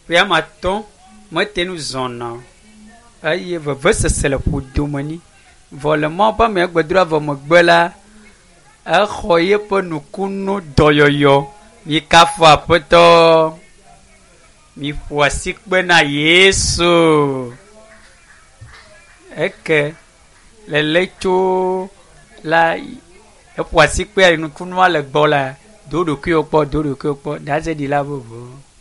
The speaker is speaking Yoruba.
Pia maton, mete nous zona. Aïe, va se la pour domani. Volement pas me gbadura va me gbela. A khoye po nukunu doyoyo. Mi kafa poto. Mi fuasik bena Yesu. Eke. Le lecho la. E fuasik be nukunu le gbola. Dodo kyokpo. Daze di la bobo.